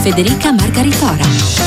Federica Margaritora.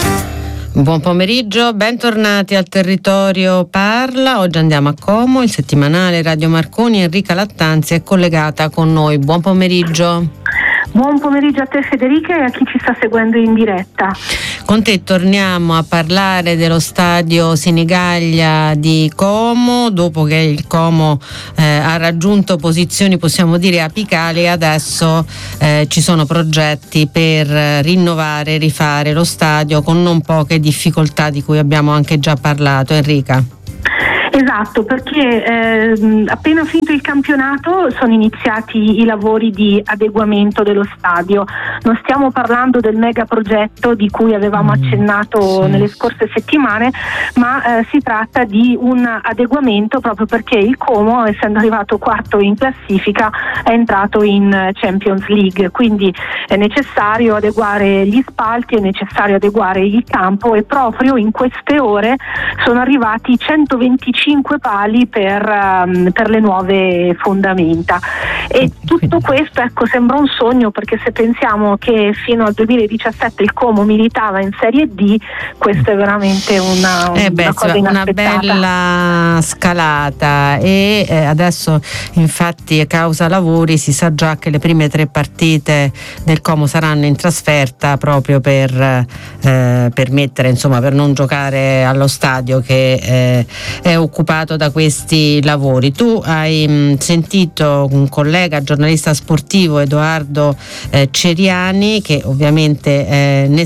Buon pomeriggio, bentornati al Territorio Parla. Oggi andiamo a Como, il settimanale Radio Marconi. Enrica Lattanzi è collegata con noi. Buon pomeriggio. Buon pomeriggio a te Federica e a chi ci sta seguendo in diretta. Con te torniamo a parlare dello stadio Sinigaglia di Como, dopo che il Como ha raggiunto posizioni, possiamo dire, apicali, e adesso ci sono progetti per rinnovare e rifare lo stadio con non poche difficoltà di cui abbiamo anche già parlato. Enrica. Esatto, perché appena finito il campionato sono iniziati i lavori di adeguamento dello stadio. Non stiamo parlando del mega progetto di cui avevamo accennato nelle scorse settimane, ma si tratta di un adeguamento proprio perché il Como, essendo arrivato quarto in classifica, è entrato in Champions League, quindi è necessario adeguare gli spalti, è necessario adeguare il campo e proprio in queste ore sono arrivati 125 pali per le nuove fondamenta, e tutto questo, ecco, sembra un sogno, perché se pensiamo che fino al 2017 il Como militava in Serie D, questo è veramente una cosa inaspettata. Una bella scalata, e adesso infatti a causa lavori si sa già che le prime 3 partite del Como saranno in trasferta, proprio per permettere, insomma, per non giocare allo stadio che è occupato da questi lavori. Tu hai sentito un collega giornalista sportivo, Edoardo Ceriani, che ovviamente ne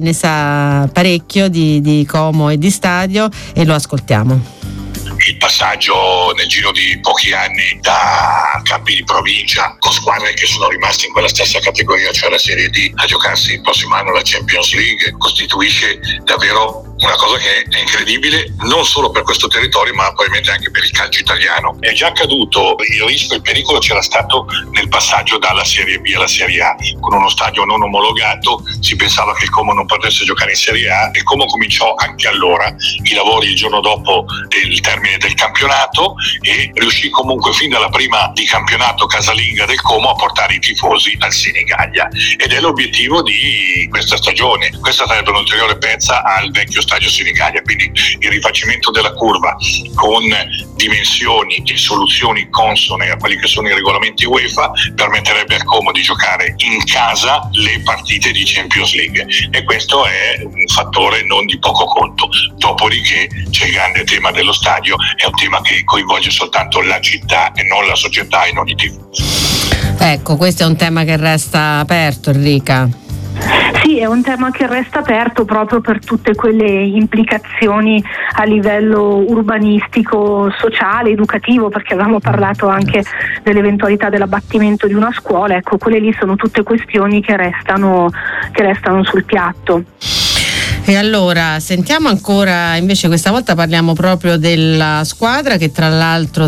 sa parecchio di Como e di stadio, e lo ascoltiamo. Il passaggio nel giro di pochi anni da capi di provincia con squadre che sono rimaste in quella stessa categoria, cioè la Serie D, a giocarsi il prossimo anno la Champions League, costituisce davvero una cosa che è incredibile, non solo per questo territorio ma probabilmente anche per il calcio italiano. È già accaduto, il rischio e il pericolo c'era stato nel passaggio dalla Serie B alla Serie A. Con uno stadio non omologato si pensava che il Como non potesse giocare in Serie A, e il Como cominciò anche allora i lavori il giorno dopo il termine del campionato, e riuscì comunque fin dalla prima di campionato casalinga del Como a portare i tifosi al Sinigaglia, ed è l'obiettivo di questa stagione. Questa sarebbe un'ulteriore pezza al vecchio stadio Sinigaglia, quindi il rifacimento della curva con dimensioni e soluzioni consone a quelli che sono i regolamenti UEFA permetterebbe al Como di giocare in casa le partite di Champions League, e questo è un fattore non di poco conto. Dopodiché c'è il grande tema dello stadio, è un tema che coinvolge soltanto la città e non la società e non i tifosi. Ecco, questo è un tema che resta aperto, Enrica. Sì, è un tema che resta aperto proprio per tutte quelle implicazioni a livello urbanistico, sociale, educativo, perché avevamo parlato anche dell'eventualità dell'abbattimento di una scuola. Ecco, quelle lì sono tutte questioni che restano sul piatto. E allora sentiamo ancora, invece questa volta parliamo proprio della squadra, che tra l'altro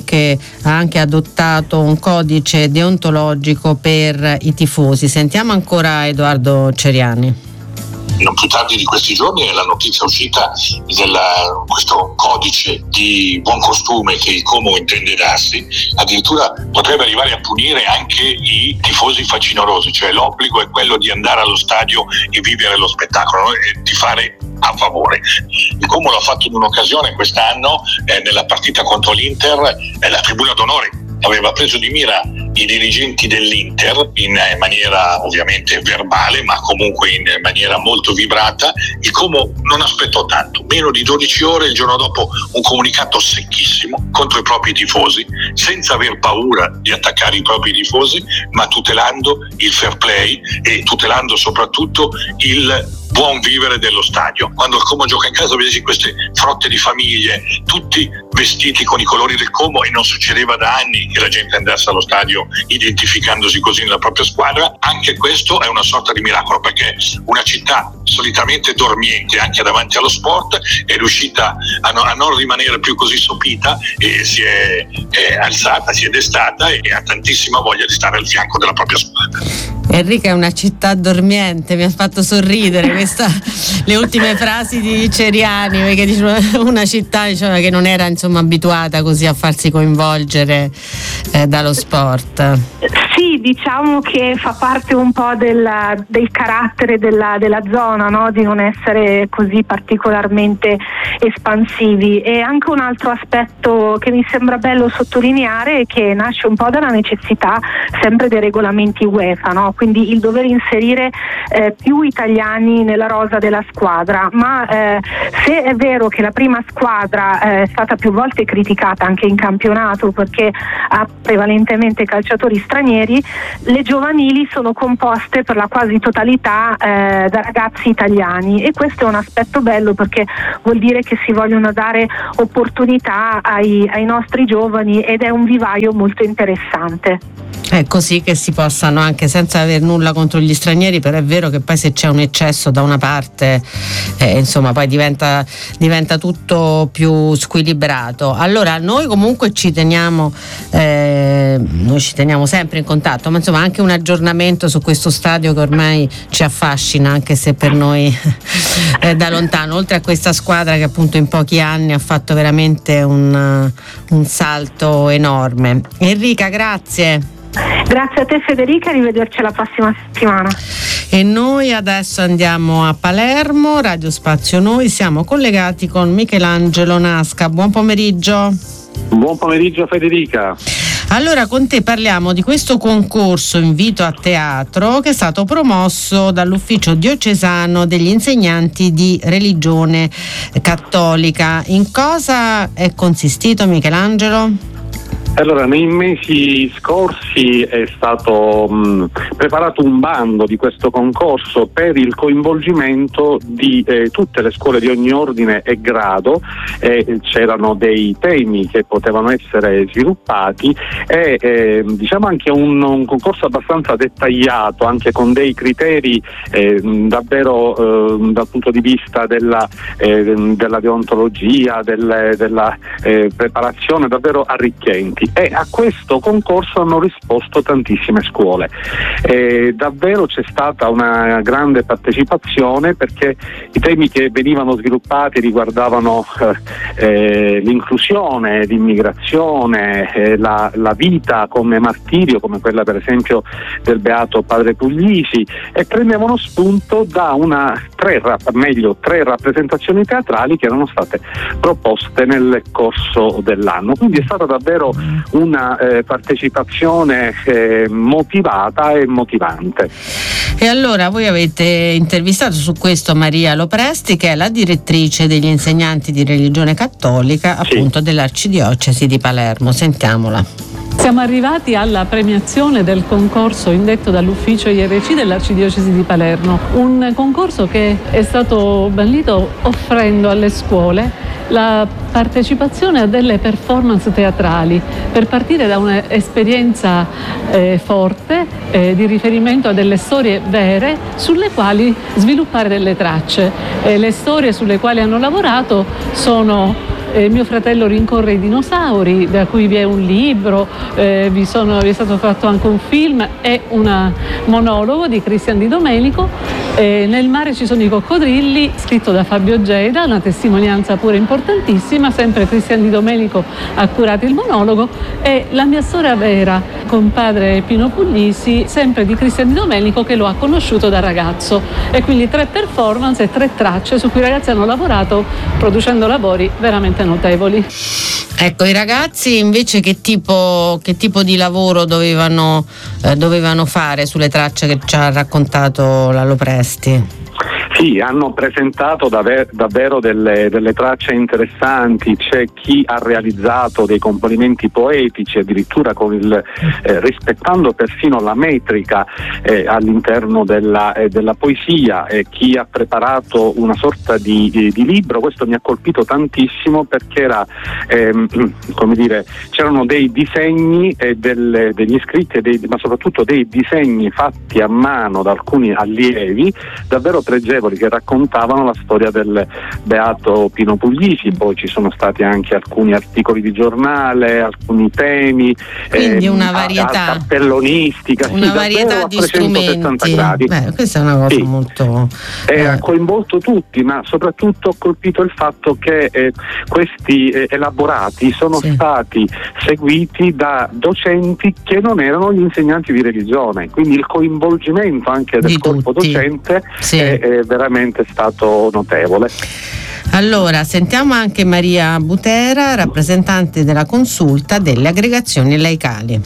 ha anche adottato un codice deontologico per i tifosi. Sentiamo ancora Edoardo Ceriani. Non più tardi di questi giorni è la notizia uscita di questo codice di buon costume che il Como intende darsi. Addirittura potrebbe arrivare a punire anche i tifosi facinorosi, cioè l'obbligo è quello di andare allo stadio e vivere lo spettacolo, e di fare a favore. Il Como l'ha fatto in un'occasione quest'anno, nella partita contro l'Inter, la tribuna d'onore aveva preso di mira i dirigenti dell'Inter in maniera ovviamente verbale, ma comunque in maniera molto vibrata. Il Como non aspettò tanto, meno di 12 ore, il giorno dopo un comunicato secchissimo contro i propri tifosi, senza aver paura di attaccare i propri tifosi, ma tutelando il fair play e tutelando soprattutto il buon vivere dello stadio. Quando il Como gioca in casa vedi queste frotte di famiglie, tutti vestiti con i colori del Como, e non succedeva da anni che la gente andasse allo stadio identificandosi così nella propria squadra. Anche questo è una sorta di miracolo, perché una città solitamente dormiente anche davanti allo sport è riuscita a non rimanere più così sopita, e si è alzata, si è destata e ha tantissima voglia di stare al fianco della propria squadra. Enrica è una città dormiente, mi ha fatto sorridere le ultime frasi di Ceriani, perché diceva una città che non era abituata così a farsi coinvolgere dallo sport. Sì, diciamo che fa parte un po' del carattere della zona, no? Di non essere così particolarmente espansivi. E anche un altro aspetto che mi sembra bello sottolineare è che nasce un po' dalla necessità sempre dei regolamenti UEFA, no? Quindi il dover inserire più italiani nella rosa della squadra, ma se è vero che la prima squadra è stata più volte criticata anche in campionato perché ha prevalentemente calciatori stranieri, le giovanili sono composte per la quasi totalità da ragazzi italiani, e questo è un aspetto bello perché vuol dire che si vogliono dare opportunità ai nostri giovani, ed è un vivaio molto interessante. È così che si possano, anche senza aver nulla contro gli stranieri, però è vero che poi se c'è un eccesso da una parte poi diventa tutto più squilibrato. Allora noi comunque ci teniamo sempre in contatto, ma anche un aggiornamento su questo stadio che ormai ci affascina, anche se per noi da lontano, oltre a questa squadra che appunto in pochi anni ha fatto veramente un salto enorme. Enrica, grazie. Grazie a te Federica, arrivederci la prossima settimana. E noi adesso andiamo a Palermo, Radio Spazio Noi, siamo collegati con Michelangelo Nasca. Buon pomeriggio. Buon pomeriggio Federica. Allora con te parliamo di questo concorso Invito a Teatro che è stato promosso dall'Ufficio Diocesano degli Insegnanti di Religione Cattolica. In cosa è consistito, Michelangelo? Allora, nei mesi scorsi è stato preparato un bando di questo concorso per il coinvolgimento di tutte le scuole di ogni ordine e grado. C'erano dei temi che potevano essere sviluppati e anche un concorso abbastanza dettagliato, anche con dei criteri davvero dal punto di vista della deontologia, della preparazione, davvero arricchenti. E a questo concorso hanno risposto tantissime scuole. Davvero c'è stata una grande partecipazione, perché i temi che venivano sviluppati riguardavano l'inclusione, l'immigrazione, la vita come martirio, come quella per esempio del beato padre Puglisi, e prendevano spunto da tre rappresentazioni teatrali che erano state proposte nel corso dell'anno. Quindi è stata davvero una partecipazione motivata e motivante. E allora voi avete intervistato su questo Maria Lopresti, che è la direttrice degli insegnanti di religione cattolica, appunto, dell'Arcidiocesi di Palermo. Sentiamola. Siamo arrivati alla premiazione del concorso indetto dall'ufficio IRC dell'Arcidiocesi di Palermo, un concorso che è stato bandito offrendo alle scuole la partecipazione a delle performance teatrali per partire da un'esperienza forte di riferimento a delle storie vere sulle quali sviluppare delle tracce. Le storie sulle quali hanno lavorato sono Mio fratello rincorre i dinosauri, da cui vi è un libro, vi è stato fatto anche un film e un monologo di Cristian Di Domenico. Nel mare ci sono i coccodrilli, scritto da Fabio Geda, una testimonianza pure importantissima, sempre Cristian Di Domenico ha curato il monologo, e La mia storia vera con padre Pino Puglisi, sempre di Cristian Di Domenico, che lo ha conosciuto da ragazzo. E quindi 3 performance e 3 tracce su cui i ragazzi hanno lavorato producendo lavori veramente notevoli. Ecco, i ragazzi invece che tipo di lavoro dovevano fare sulle tracce che ci ha raccontato la Lopresti? Sì, hanno presentato davvero delle tracce interessanti. C'è chi ha realizzato dei componimenti poetici, addirittura rispettando persino la metrica all'interno della poesia, chi ha preparato una sorta di libro. Questo mi ha colpito tantissimo, perché c'erano dei disegni degli scritti, ma soprattutto dei disegni fatti a mano da alcuni allievi, davvero pregevoli articoli che raccontavano la storia del beato Pino Puglisi, poi ci sono stati anche alcuni articoli di giornale, alcuni temi, quindi una varietà cartellonistica, una varietà di strumenti. Questa è una cosa molto ha coinvolto tutti, ma soprattutto ho colpito il fatto che questi elaborati sono stati seguiti da docenti che non erano gli insegnanti di religione, quindi il coinvolgimento anche del corpo docente è veramente stato notevole. Allora, sentiamo anche Maria Butera, rappresentante della consulta delle aggregazioni laicali.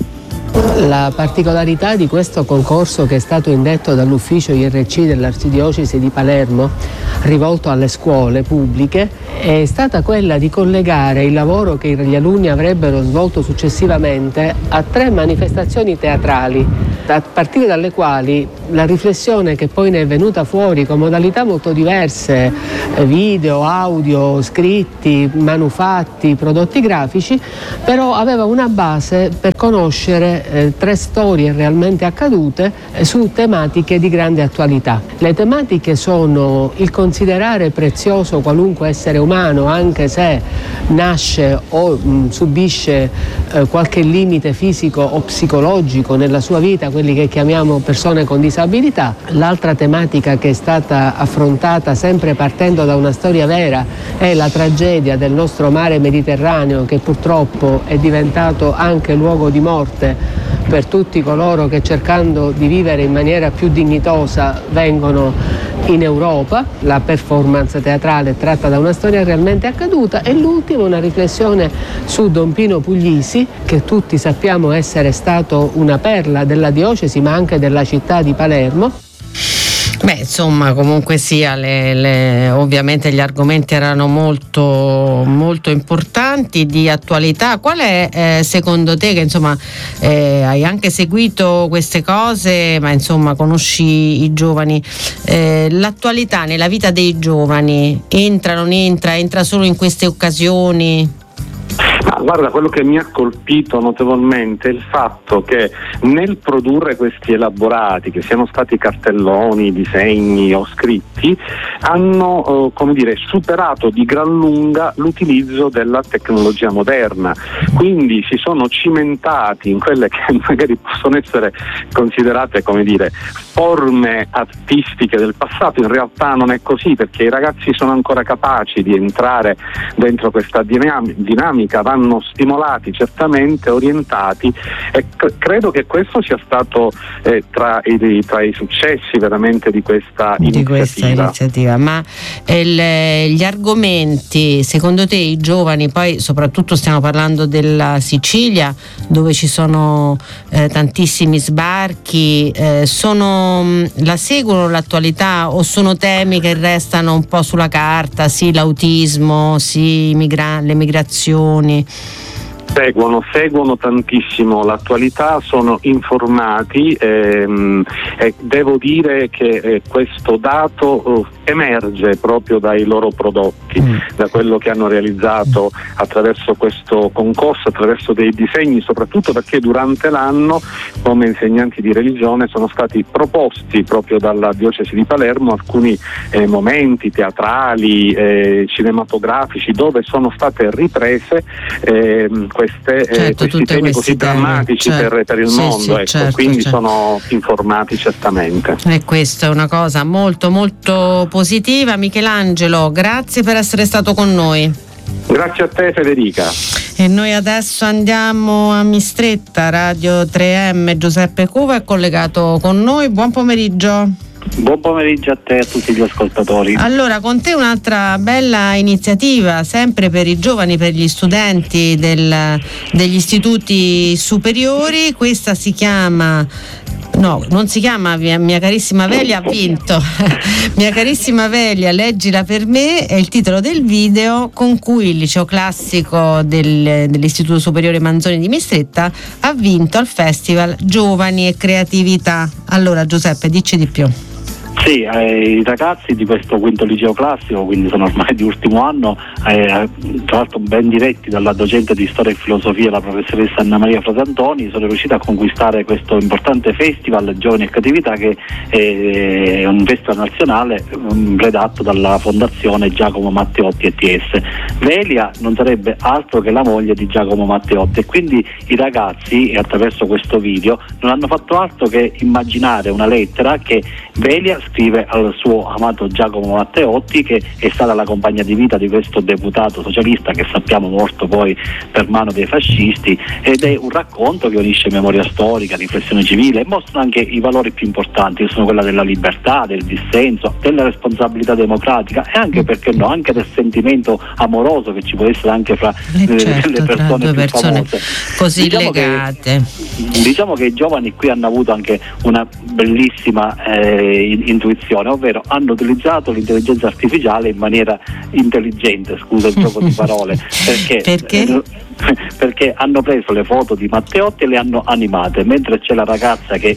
La particolarità di questo concorso, che è stato indetto dall'ufficio IRC dell'Arcidiocesi di Palermo, rivolto alle scuole pubbliche, è stata quella di collegare il lavoro che gli alunni avrebbero svolto successivamente a 3 manifestazioni teatrali, a partire dalle quali la riflessione che poi ne è venuta fuori con modalità molto diverse, video, audio, scritti, manufatti, prodotti grafici, però aveva una base per conoscere 3 storie realmente accadute su tematiche di grande attualità. Le tematiche sono il considerare prezioso qualunque essere umano, anche se nasce o subisce qualche limite fisico o psicologico nella sua vita, quelli che chiamiamo persone con disabilità. L'altra tematica che è stata affrontata, sempre partendo da una storia vera, è la tragedia del nostro mare Mediterraneo, che purtroppo è diventato anche luogo di morte per tutti coloro che, cercando di vivere in maniera più dignitosa, vengono in Europa. La performance teatrale è tratta da una storia realmente accaduta, e l'ultima una riflessione su Don Pino Puglisi, che tutti sappiamo essere stato una perla della diocesi ma anche della città di Palermo. Insomma, comunque sia, ovviamente gli argomenti erano molto molto importanti, di attualità. Qual è secondo te, che insomma hai anche seguito queste cose, ma insomma conosci i giovani, l'attualità nella vita dei giovani entra solo in queste occasioni? Guarda, quello che mi ha colpito notevolmente è il fatto che nel produrre questi elaborati, che siano stati cartelloni, disegni o scritti, hanno superato di gran lunga l'utilizzo della tecnologia moderna, quindi si sono cimentati in quelle che magari possono essere considerate forme artistiche del passato. In realtà non è così, perché i ragazzi sono ancora capaci di entrare dentro questa dinamica, vanno stimolati, certamente orientati, e credo che questo sia stato tra i successi veramente di questa iniziativa. Ma gli argomenti, secondo te i giovani, poi soprattutto stiamo parlando della Sicilia, dove ci sono tantissimi sbarchi, la seguono l'attualità, o sono temi che restano un po' sulla carta, sì l'autismo, sì le migrazioni? Seguono tantissimo l'attualità, sono informati, e devo dire che questo dato emerge proprio dai loro prodotti, da quello che hanno realizzato attraverso questo concorso, attraverso dei disegni, soprattutto perché durante l'anno, come insegnanti di religione, sono stati proposti proprio dalla diocesi di Palermo alcuni momenti teatrali, cinematografici, dove sono state riprese questi temi così drammatici per il mondo, quindi sono informati certamente. E questa è una cosa molto molto positiva. Michelangelo, grazie per essere stato con noi. Grazie a te, Federica. E noi adesso andiamo a Mistretta. Radio 3M, Giuseppe Cuva è collegato con noi. Buon pomeriggio. Buon pomeriggio a te e a tutti gli ascoltatori. Allora, con te un'altra bella iniziativa, sempre per i giovani, per gli studenti degli istituti superiori. Questa si chiama... No, non si chiama Mia carissima Velia ha vinto. Mia carissima Velia, leggila per me, è il titolo del video con cui il liceo classico dell'Istituto Superiore Manzoni di Mistretta ha vinto al Festival Giovani e Creatività. Allora, Giuseppe, dici di più. Sì, i ragazzi di questo quinto liceo classico, quindi sono ormai di ultimo anno, tra l'altro ben diretti dalla docente di storia e filosofia, la professoressa Anna Maria Fratantoni, sono riusciti a conquistare questo importante festival Giovani e Creatività, che è un festival nazionale redatto dalla fondazione Giacomo Matteotti ETS. Velia non sarebbe altro che la moglie di Giacomo Matteotti, e quindi i ragazzi, attraverso questo video, non hanno fatto altro che immaginare una lettera che Velia scrive al suo amato Giacomo Matteotti, che è stata la compagna di vita di questo deputato socialista che sappiamo morto poi per mano dei fascisti, ed è un racconto che unisce memoria storica, riflessione civile, e mostra anche i valori più importanti, che sono quella della libertà, del dissenso, della responsabilità democratica e anche, perché no, anche del sentimento amoroso che ci può essere anche fra le persone più famose, così legate. Diciamo che i giovani qui hanno avuto anche una bellissima intuizione, ovvero hanno utilizzato l'intelligenza artificiale in maniera intelligente, scusa il gioco di parole, perché? Perché hanno preso le foto di Matteotti e le hanno animate, mentre c'è la ragazza che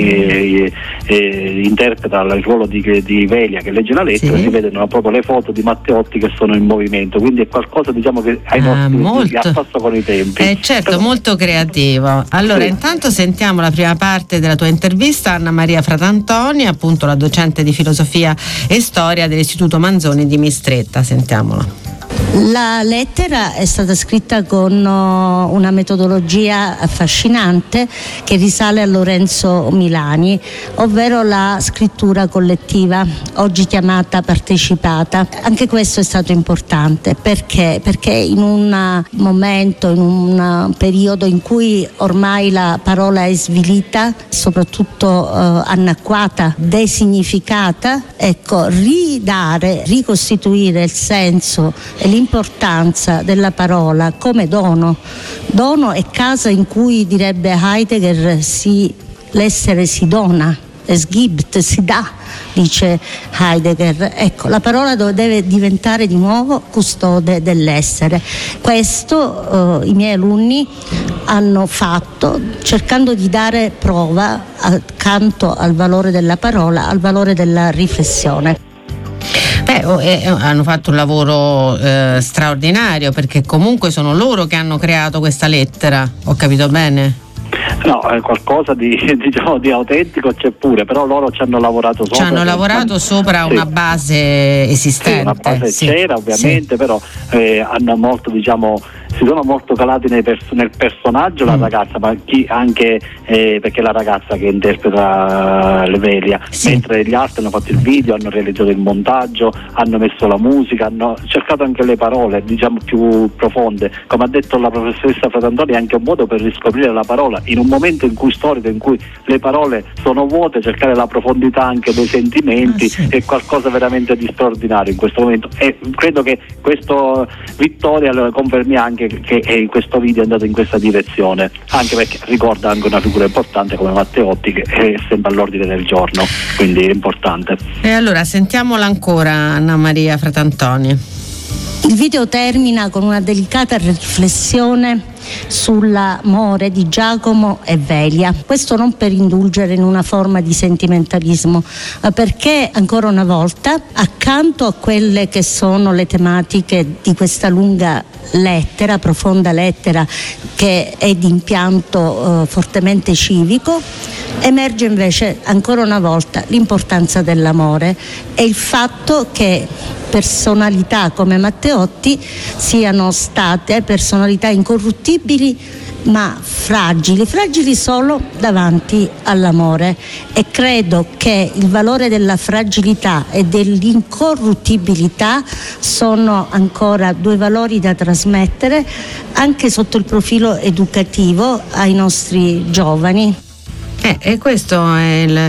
interpreta il ruolo di Velia, che legge la lettera, si vedono proprio le foto di Matteotti che sono in movimento, quindi è qualcosa, diciamo, che ai nostri a passo con i tempi. Certo, molto creativo. Allora, intanto sentiamo la prima parte della tua intervista a Anna Maria Fratantoni, appunto la docente di filosofia e storia dell'Istituto Manzoni di Mistretta. Sentiamola. La lettera è stata scritta con una metodologia affascinante che risale a Lorenzo Milani, ovvero la scrittura collettiva, oggi chiamata partecipata. Anche questo è stato importante perché in un momento, in un periodo in cui ormai la parola è svilita, soprattutto anacquata, designificata, ecco, ricostituire il senso e l'importanza della parola come dono e casa in cui, direbbe Heidegger, l'essere si dona, es gibt, si dà, dice Heidegger. Ecco, la parola deve diventare di nuovo custode dell'essere. Questo i miei alunni hanno fatto, cercando di dare prova, accanto al valore della parola, al valore della riflessione. Hanno fatto un lavoro straordinario, perché comunque sono loro che hanno creato questa lettera, ho capito bene? No, qualcosa di autentico c'è pure, però loro ci hanno lavorato sopra una base esistente. Una base c'era ovviamente, però hanno molto, si sono molto calati nel personaggio la ragazza, ma anche perché è la ragazza che interpreta Velia, mentre gli altri hanno fatto il video, hanno realizzato il montaggio, hanno messo la musica, hanno cercato anche le parole più profonde. Come ha detto la professoressa Fratantoni, è anche un modo per riscoprire la parola in un momento storico in cui le parole sono vuote, cercare la profondità anche dei sentimenti è qualcosa veramente di straordinario in questo momento, e credo che questo Vittoria lo confermi anche che in questo video è andato in questa direzione, anche perché ricorda anche una figura importante come Matteotti, che è sempre all'ordine del giorno, quindi è importante. E allora sentiamola ancora, Anna Maria Fratantoni. Il video termina con una delicata riflessione sull'amore di Giacomo e Velia. Questo non per indulgere in una forma di sentimentalismo, ma perché ancora una volta, accanto a quelle che sono le tematiche di questa lunga lettera, profonda lettera, che è di impianto fortemente civico, emerge invece ancora una volta l'importanza dell'amore e il fatto che personalità come Matteotti siano state personalità incorruttibili ma fragili solo davanti all'amore, e credo che il valore della fragilità e dell'incorruttibilità sono ancora due valori da trasmettere anche sotto il profilo educativo ai nostri giovani. E questo è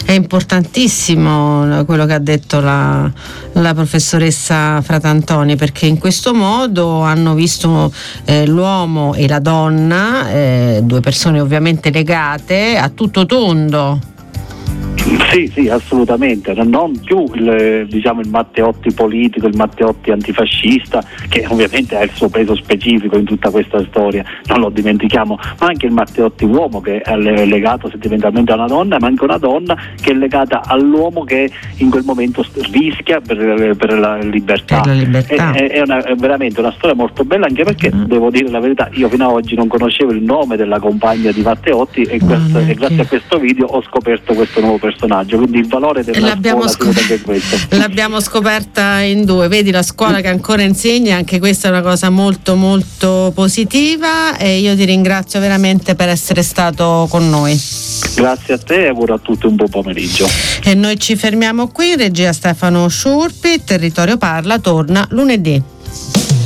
importantissimo, quello che ha detto la professoressa Fratantoni, perché in questo modo hanno visto l'uomo e la donna, due persone ovviamente legate, a tutto tondo. Sì, assolutamente, non più il Matteotti politico, il Matteotti antifascista, che ovviamente ha il suo peso specifico in tutta questa storia, non lo dimentichiamo, ma anche il Matteotti uomo, che è legato sentimentalmente a una donna, ma anche una donna che è legata all'uomo che in quel momento rischia per la libertà. È veramente una storia molto bella, anche perché devo dire la verità, io fino ad oggi non conoscevo il nome della compagna di Matteotti e grazie a questo video ho scoperto questo nuovo personaggio, quindi il valore della scuola è questo. L'abbiamo scoperta in due, vedi la scuola che ancora insegna, anche questa è una cosa molto molto positiva, e io ti ringrazio veramente per essere stato con noi. Grazie a te e auguro a tutti un buon pomeriggio. E noi ci fermiamo qui, regia Stefano Sciurpi, Territorio Parla torna lunedì.